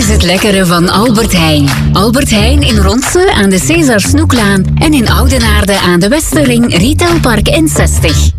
het lekkere van Albert Heijn. Albert Heijn in Ronse aan de César Snoeklaan en in Oudenaarde aan de Westerring Retailpark N60.